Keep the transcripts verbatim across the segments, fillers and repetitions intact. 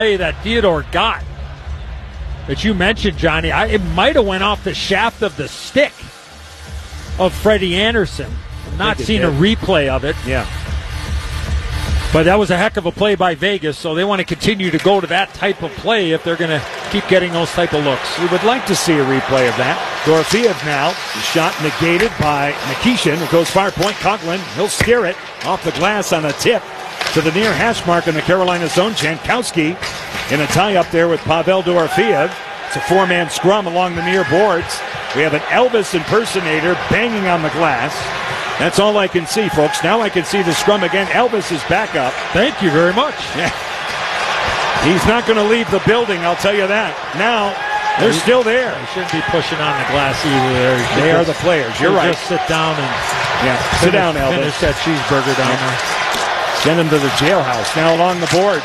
that Theodore got that you mentioned, Johnny, I, it might have went off the shaft of the stick of Freddie Anderson. I've not seen did. a replay of it. Yeah. But that was a heck of a play by Vegas, so they want to continue to go to that type of play if they're going to keep getting those type of looks. We would like to see a replay of that. Dorofeev now, the shot negated by Nikishin. It goes far point. Coughlin, he'll steer it off the glass on a tip to the near hash mark in the Carolina zone. Jankowski in a tie-up there with Pavel Dorofeev. It's a four-man scrum along the near boards. We have an Elvis impersonator banging on the glass. That's all I can see, folks. Now I can see the scrum again. Elvis is back up. Thank you very much. Yeah. He's not going to leave the building, I'll tell you that. Now, they're he, still there. They shouldn't be pushing on the glass either. There. They just, are the players. You're right. Just sit down and yeah, finish, sit down, Elvis. Finish that cheeseburger down yeah. there. Send him to the jailhouse. Now along the boards.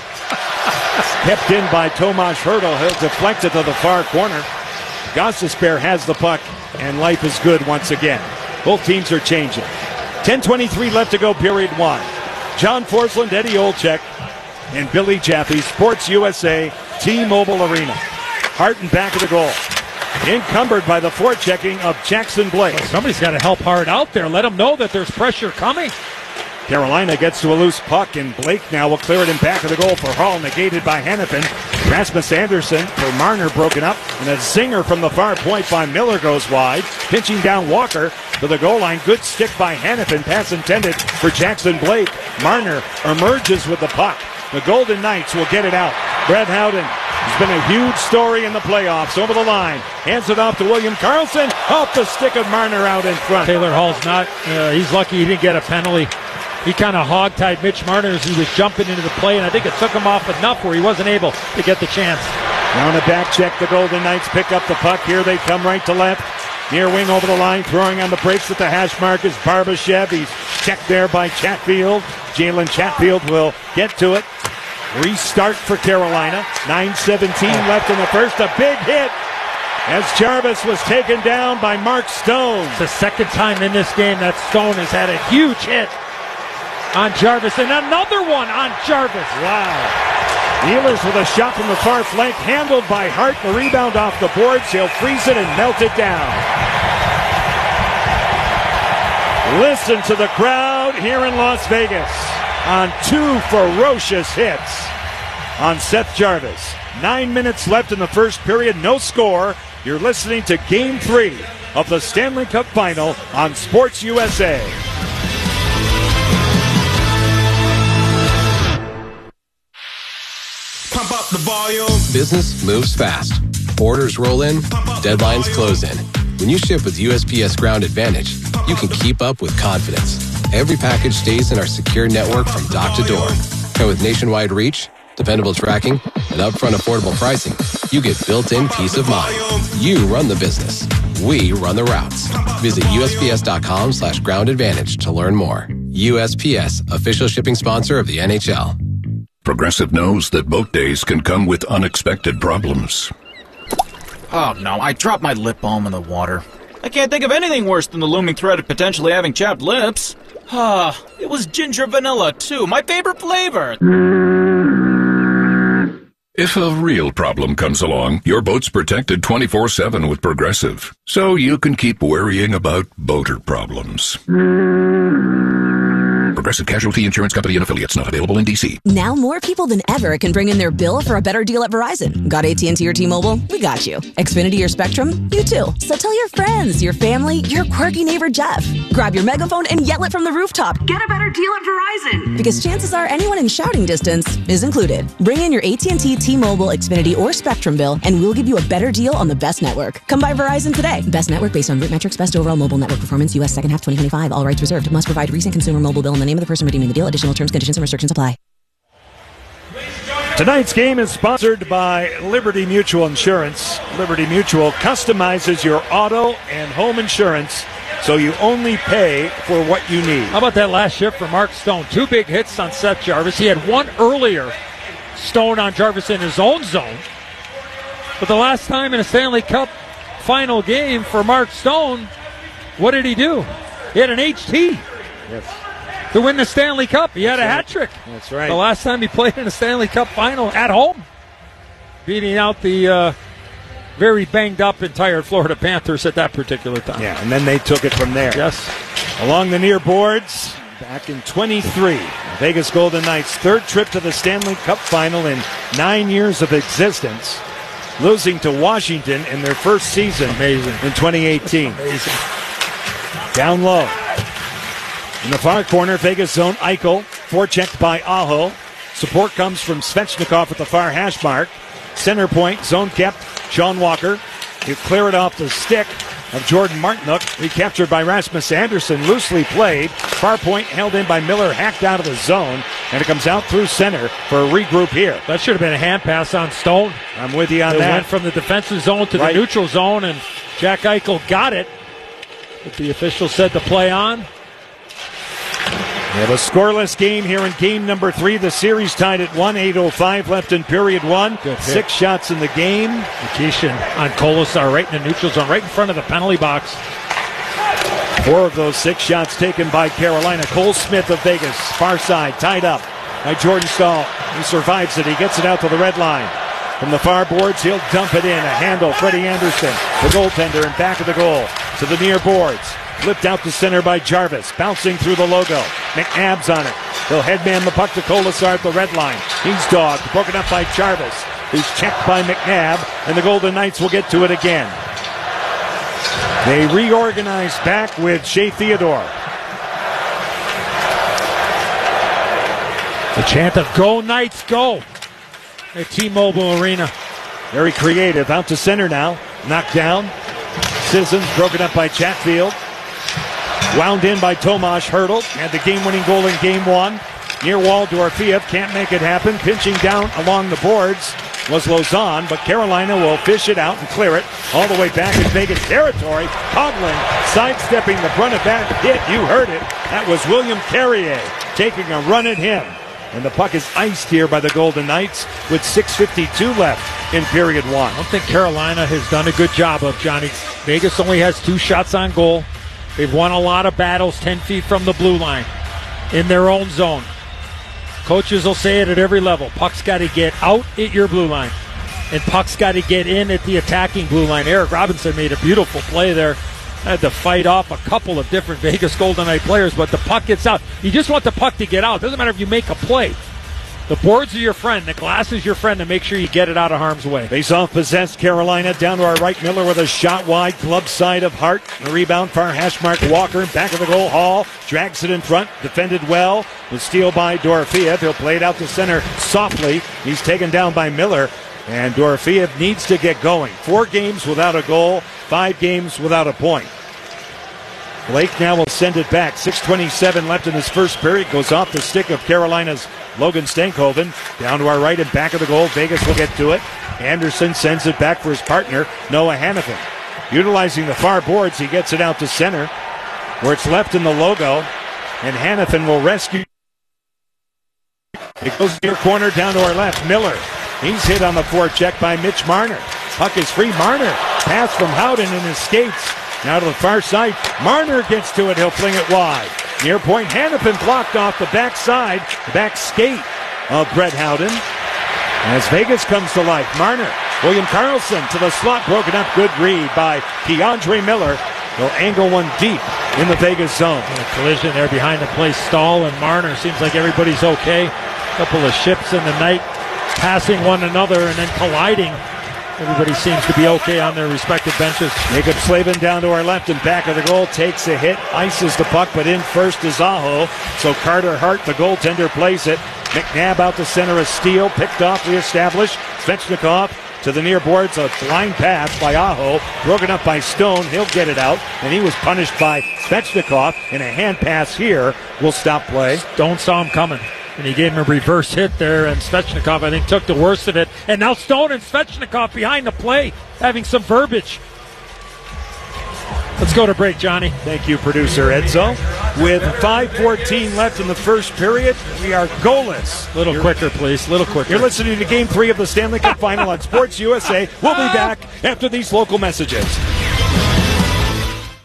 Kept in by Tomas Hertl. He'll deflect it to the far corner. Gostisbehere has the puck, and life is good once again. Both teams are changing. ten twenty-three left to go, period one. John Forsland, Eddie Olczyk, and Billy Jaffe, Sports U S A, T-Mobile Arena. Hart in back of the goal. Encumbered by the forechecking of Jackson Blake. Well, somebody's got to help Hart out there. Let him know that there's pressure coming. Carolina gets to a loose puck, and Blake now will clear it in back of the goal for Hall, negated by Hannafin. Rasmus Anderson for Marner broken up, and a zinger from the far point by Miller goes wide. Pinching down Walker to the goal line. Good stick by Hannafin. Pass intended for Jackson Blake. Marner emerges with the puck. The Golden Knights will get it out. Brett Howden has been a huge story in the playoffs. Over the line. Hands it off to William Karlsson. Off the stick of Marner out in front. Taylor Hall's not, uh, he's lucky he didn't get a penalty. He kind of hog-tied Mitch Marner as he was jumping into the play, and I think it took him off enough where he wasn't able to get the chance. Now on the back check, the Golden Knights pick up the puck. Here they come right to left. Near wing over the line, throwing on the brakes at the hash mark is Barbashev. He's checked there by Chatfield. Jalen Chatfield will get to it. Restart for Carolina. nine seventeen left in the first. A big hit as Jarvis was taken down by Mark Stone. It's the second time in this game that Stone has had a huge hit on Jarvis, and another one on Jarvis. Wow. Ehlers with a shot from the far flank, handled by Hart. The rebound off the boards. He'll freeze it and melt it down. Listen to the crowd here in Las Vegas on two ferocious hits on Seth Jarvis. Nine minutes left in the first period, no score. You're listening to Game three of the Stanley Cup Final on Sports U S A. Pump up the volume. Business moves fast. Orders roll in, deadlines close in. When you ship with U S P S Ground Advantage, you can keep up with confidence. Every package stays in our secure network from dock to door. And with nationwide reach, dependable tracking, and upfront affordable pricing, you get built-in peace of mind. You run the business. We run the routes. Visit U S P S dot com slash ground advantage to learn more. U S P S, official shipping sponsor of the N H L. Progressive knows that boat days can come with unexpected problems. Oh no, I dropped my lip balm in the water. I can't think of anything worse than the looming threat of potentially having chapped lips. Ah, it was ginger vanilla too, my favorite flavor. If a real problem comes along, your boat's protected twenty-four seven with Progressive, so you can keep worrying about boater problems. Progressive Casualty Insurance Company and Affiliates, not available in D C. Now more people than ever can bring in their bill for a better deal at Verizon. Got A T and T or T-Mobile? We got you. Xfinity or Spectrum? You too. So tell your friends, your family, your quirky neighbor Jeff. Grab your megaphone and yell it from the rooftop. Get a better deal at Verizon. Because chances are anyone in shouting distance is included. Bring in your A T and T, T-Mobile, Xfinity, or Spectrum bill, and we'll give you a better deal on the best network. Come by Verizon today. Best network based on root metrics, best overall mobile network performance, U S second half twenty twenty-five. All rights reserved. Must provide recent consumer mobile bill and the name of the person redeeming the deal. Additional terms, conditions, and restrictions apply. Tonight's game is sponsored by Liberty Mutual Insurance. Liberty Mutual customizes your auto and home insurance so you only pay for what you need. How about that last shift for Mark Stone? Two big hits on Seth Jarvis. He had one earlier, Stone on Jarvis in his own zone. But the last time in a Stanley Cup final game for Mark Stone, what did he do? He had an H T. Yes. to win the Stanley Cup. He had That's a right. hat trick. That's right. The last time he played in a Stanley Cup final at home, beating out the uh, very banged-up and tired Florida Panthers at that particular time. Yeah, and then they took it from there. Yes. Along the near boards, back in twenty-three, Vegas Golden Knights' third trip to the Stanley Cup final in nine years of existence, losing to Washington in their first season Amazing. in twenty eighteen. Amazing. Down low. In the far corner, Vegas zone, Eichel, forechecked by Aho. Support comes from Svechnikov at the far hash mark. Center point, zone kept, Sean Walker. He'll clear it off the stick of Jordan Martinook, recaptured by Rasmus Anderson, loosely played. Far point held in by Miller, hacked out of the zone, and it comes out through center for a regroup here. That should have been a hand pass on Stone. I'm with you on It that. went from the defensive zone to Right. the neutral zone, and Jack Eichel got it. But the official said to play on. We have a scoreless game here in game number three. The series tied at one, eight oh five left in period one. Good hit. Six shots in the game. Nikishin on Kolesar right in the neutral zone, right in front of the penalty box. Four of those six shots taken by Carolina. Cole Smith of Vegas, far side, tied up by Jordan Staal. He survives it. He gets it out to the red line. From the far boards, he'll dump it in. A handle, Freddie Anderson, the goaltender, in back of the goal. To the near boards. Flipped out to center by Jarvis. Bouncing through the logo. McNabb's on it. He'll headman the puck to Kolesar at the red line. He's dogged. Broken up by Jarvis, who's checked by McNabb. And the Golden Knights will get to it again. They reorganize back with Shea Theodore. The chant of "Go Knights, go!" at T-Mobile Arena. Very creative. Out to center now. Knocked down. Sissons broken up by Chatfield. Wound in by Tomas Hertl. Had the game-winning goal in game one. Near wall, Dorofeev can't make it happen. Pinching down along the boards was Lausanne, but Carolina will fish it out and clear it all the way back in Vegas territory. Coughlin sidestepping the brunt of that hit. You heard it. That was William Carrier taking a run at him. And the puck is iced here by the Golden Knights with six fifty-two left in period one. I don't think Carolina has done a good job of, Johnny. Vegas only has two shots on goal. They've won a lot of battles ten feet from the blue line in their own zone. Coaches will say it at every level. Puck's got to get out at your blue line, and puck's got to get in at the attacking blue line. Eric Robinson made a beautiful play there. Had to fight off a couple of different Vegas Golden Knight players, but the puck gets out. You just want the puck to get out. Doesn't matter if you make a play. The boards are your friend. The glass is your friend to make sure you get it out of harm's way. Face-off possessed Carolina. Down to our right, Miller with a shot wide. Glove side of Hart. The rebound, far hash mark. Walker back of the goal. Hall drags it in front. Defended well. The steal by Dorofeev. He'll play it out to center softly. He's taken down by Miller. And Dorofeev needs to get going. Four games without a goal. Five games without a point. Blake now will send it back. six twenty-seven left in this first period. Goes off the stick of Carolina's Logan Stankoven. Down to our right and back of the goal. Vegas will get to it. Anderson sends it back for his partner, Noah Hannafin. Utilizing the far boards, he gets it out to center, where it's left in the logo. And Hannafin will rescue. It goes near corner down to our left. Miller. He's hit on the forecheck by Mitch Marner. Puck is free. Marner. Pass from Howden and his skates. Now to the far side. Marner gets to it. He'll fling it wide. Near point. Hannafin blocked off the back side. The back skate of Brett Howden. As Vegas comes to life. Marner. William Karlsson to the slot. Broken up. Good read by Keandre Miller. He'll angle one deep in the Vegas zone. And a collision there behind the play. Stahl and Marner. Seems like everybody's okay. A couple of ships in the night passing one another and then colliding. Everybody seems to be okay on their respective benches. Jacob Slavin down to our left and back of the goal. Takes a hit. Ices the puck, but in first is Aho. So Carter Hart, the goaltender, plays it. McNabb out to center, a steal. Picked off, reestablished. Svechnikov to the near boards. A blind pass by Aho. Broken up by Stone. He'll get it out. And he was punished by Svechnikov. And a hand pass here will stop play. Stone saw him coming. And he gave him a reverse hit there, and Svechnikov, I think, took the worst of it. And now Stone and Svechnikov behind the play, having some verbiage. Let's go to break, Johnny. Thank you, producer Edzo. With five fourteen left in the first period, we are goalless. A little you're, quicker, please. A little quicker. You're listening to Game three of the Stanley Cup Final on Sports U S A. We'll be back after these local messages.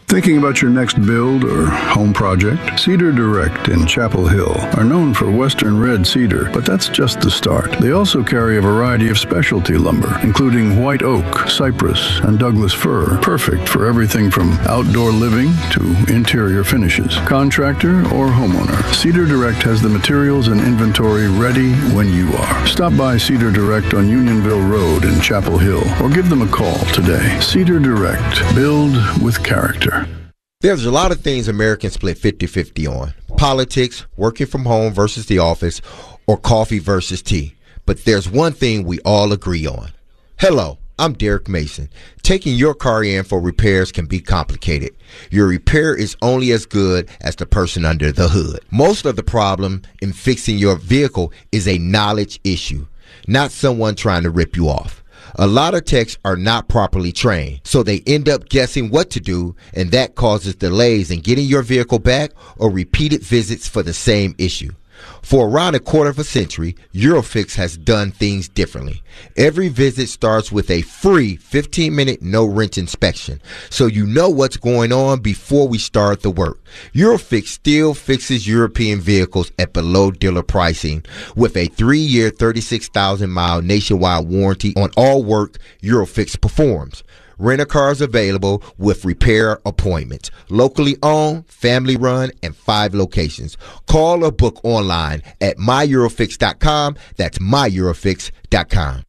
Thinking about your next build or home project? Cedar Direct in Chapel Hill are known for Western red cedar, but that's just the start. They also carry a variety of specialty lumber, including white oak, cypress, and Douglas fir, perfect for everything from outdoor living to interior finishes. Contractor or homeowner, Cedar Direct has the materials and inventory ready when you are. Stop by Cedar Direct on Unionville Road in Chapel Hill or give them a call today. Cedar Direct. Build with character. There's a lot of things Americans split fifty-fifty on. Politics, working from home versus the office, or coffee versus tea. But there's one thing we all agree on. Hello, I'm Derek Mason. Taking your car in for repairs can be complicated. Your repair is only as good as the person under the hood. Most of the problem in fixing your vehicle is a knowledge issue, not someone trying to rip you off. A lot of techs are not properly trained, so they end up guessing what to do, and that causes delays in getting your vehicle back or repeated visits for the same issue. For around a quarter of a century, Eurofix has done things differently. Every visit starts with a free fifteen minute no-wrench inspection, so you know what's going on before we start the work. Eurofix still fixes European vehicles at below dealer pricing with a three year, thirty-six thousand mile nationwide warranty on all work Eurofix performs. Rent-a-cars available with repair appointments. Locally owned, family run, and five locations. Call or book online at my eurofix dot com. That's my eurofix dot com.